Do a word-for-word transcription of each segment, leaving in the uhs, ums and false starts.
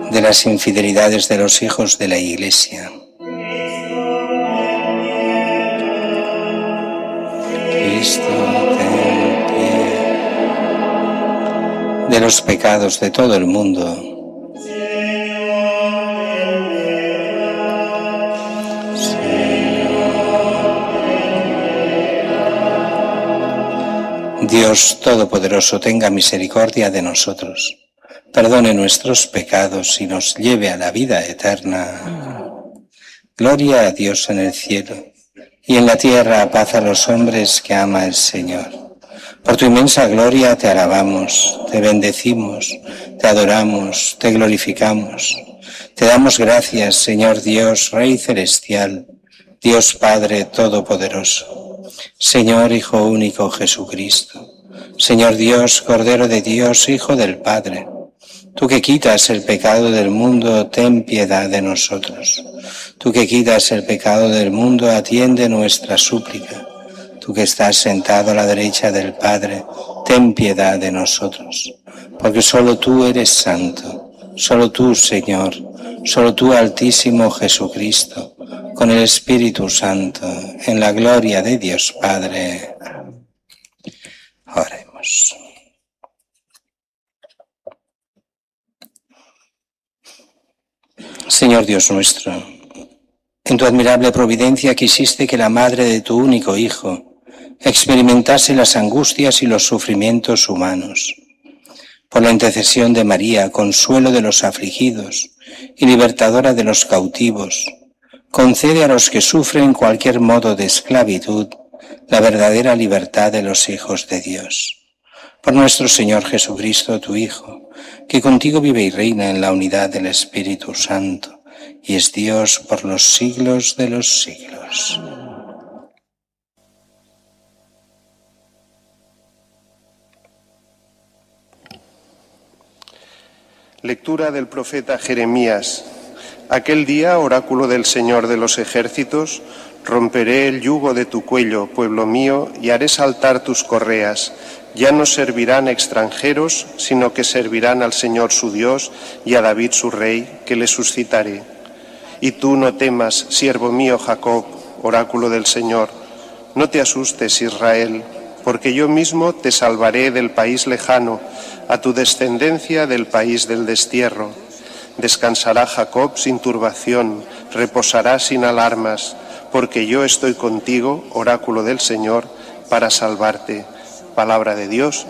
de las infidelidades de los hijos de la Iglesia. Cristo, ten piedad. De los pecados de todo el mundo. Dios Todopoderoso, tenga misericordia de nosotros, perdone nuestros pecados y nos lleve a la vida eterna. Gloria a Dios en el cielo, y en la tierra paz a los hombres que ama el Señor. Por tu inmensa gloria te alabamos, te bendecimos, te adoramos, te glorificamos. Te damos gracias, Señor Dios, Rey celestial, Dios Padre Todopoderoso. Señor Hijo único Jesucristo, Señor Dios, Cordero de Dios, Hijo del Padre, tú que quitas el pecado del mundo, ten piedad de nosotros. Tú que quitas el pecado del mundo, atiende nuestra súplica. Tú que estás sentado a la derecha del Padre, ten piedad de nosotros. Porque solo tú eres santo, solo tú, Señor, solo tú, Altísimo Jesucristo, con el Espíritu Santo, en la gloria de Dios Padre. Oremos. Señor Dios nuestro, en tu admirable providencia quisiste que la madre de tu único Hijo experimentase las angustias y los sufrimientos humanos. Por la intercesión de María, consuelo de los afligidos y libertadora de los cautivos, concede a los que sufren cualquier modo de esclavitud la verdadera libertad de los hijos de Dios. Por nuestro Señor Jesucristo, tu Hijo, que contigo vive y reina en la unidad del Espíritu Santo, y es Dios por los siglos de los siglos. Lectura del profeta Jeremías. Aquel día, oráculo del Señor de los ejércitos, romperé el yugo de tu cuello, pueblo mío, y haré saltar tus correas. Ya no servirán extranjeros, sino que servirán al Señor su Dios y a David su rey, que le suscitaré. Y tú no temas, siervo mío Jacob, oráculo del Señor. No te asustes, Israel, porque yo mismo te salvaré del país lejano, a tu descendencia del país del destierro. Descansará Jacob sin turbación, reposará sin alarmas, porque yo estoy contigo, oráculo del Señor, para salvarte. Palabra de Dios.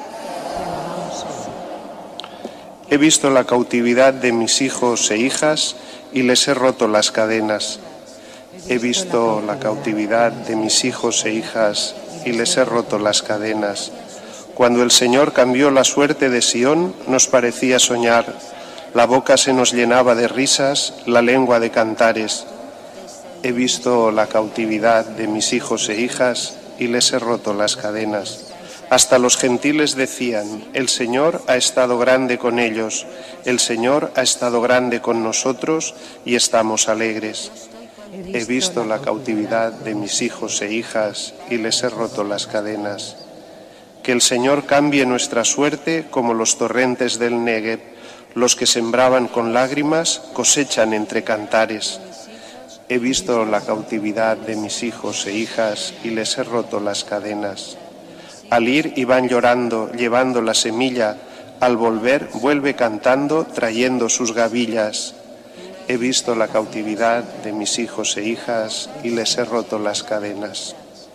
He visto la cautividad de mis hijos e hijas y les he roto las cadenas. He visto la cautividad de mis hijos e hijas y les he roto las cadenas. Cuando el Señor cambió la suerte de Sión, nos parecía soñar. La boca se nos llenaba de risas, la lengua de cantares. He visto la cautividad de mis hijos e hijas y les he roto las cadenas. Hasta los gentiles decían, el Señor ha estado grande con ellos, el Señor ha estado grande con nosotros y estamos alegres. He visto la cautividad de mis hijos e hijas y les he roto las cadenas. Que el Señor cambie nuestra suerte como los torrentes del Negev. Los que sembraban con lágrimas cosechan entre cantares. He visto la cautividad de mis hijos e hijas y les he roto las cadenas. Al ir iban llorando, llevando la semilla, al volver vuelve cantando, trayendo sus gavillas. He visto la cautividad de mis hijos e hijas y les he roto las cadenas.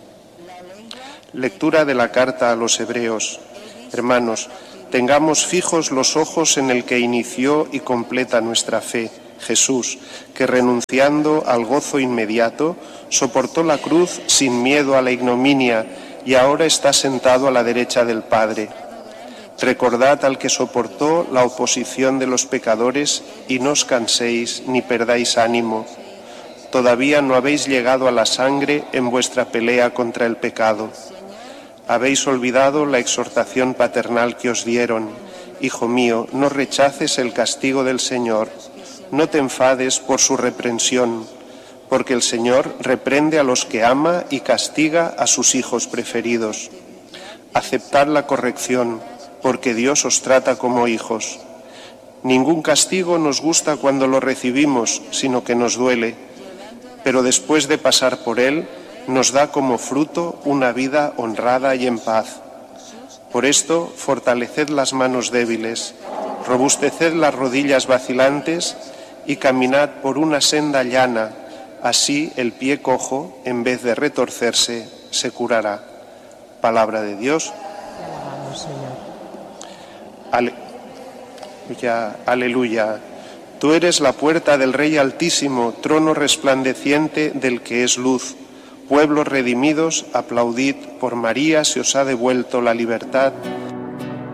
Lectura de la carta a los Hebreos. Hermanos, tengamos fijos los ojos en el que inició y completa nuestra fe, Jesús, que renunciando al gozo inmediato, soportó la cruz sin miedo a la ignominia y ahora está sentado a la derecha del Padre. Recordad al que soportó la oposición de los pecadores y no os canséis ni perdáis ánimo. Todavía no habéis llegado a la sangre en vuestra pelea contra el pecado. Habéis olvidado la exhortación paternal que os dieron. Hijo mío, no rechaces el castigo del Señor. No te enfades por su reprensión, porque el Señor reprende a los que ama y castiga a sus hijos preferidos. Aceptad la corrección, porque Dios os trata como hijos. Ningún castigo nos gusta cuando lo recibimos, sino que nos duele, pero después de pasar por él, nos da como fruto una vida honrada y en paz. Por esto, fortaleced las manos débiles, robusteced las rodillas vacilantes y caminad por una senda llana, así el pie cojo, en vez de retorcerse, se curará. Palabra de Dios. Te alabamos, Señor. Ale- Aleluya. Tú eres la puerta del Rey Altísimo, trono resplandeciente del que es luz. Pueblos redimidos, aplaudid, por María se os ha devuelto la libertad.